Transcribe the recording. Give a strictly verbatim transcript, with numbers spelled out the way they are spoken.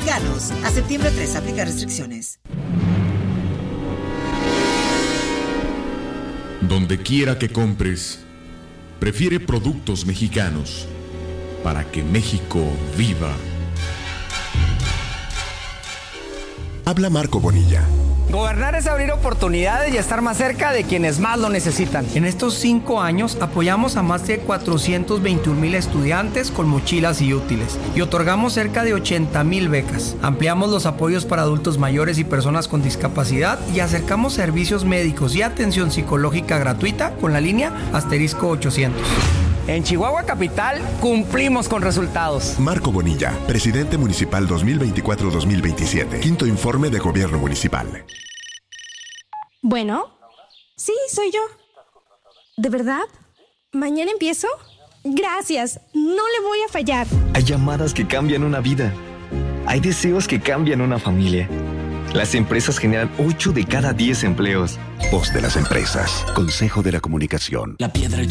Mexicanos. A septiembre tres, aplica restricciones. Donde quiera que compres, prefiere productos mexicanos para que México viva. Habla Marco Bonilla. Gobernar es abrir oportunidades y estar más cerca de quienes más lo necesitan. En estos cinco años apoyamos a más de cuatrocientos veintiún mil estudiantes con mochilas y útiles y otorgamos cerca de ochenta mil becas. Ampliamos los apoyos para adultos mayores y personas con discapacidad y acercamos servicios médicos y atención psicológica gratuita con la línea asterisco ochocientos. En Chihuahua Capital cumplimos con resultados. Marco Bonilla, presidente municipal dos mil veinticuatro a dos mil veintisiete. Quinto informe de gobierno municipal. Bueno, sí, soy yo. ¿De verdad? ¿Mañana empiezo? Gracias, no le voy a fallar. Hay llamadas que cambian una vida. Hay deseos que cambian una familia. Las empresas generan ocho de cada diez empleos. Voz de las empresas. Consejo de la Comunicación. La piedra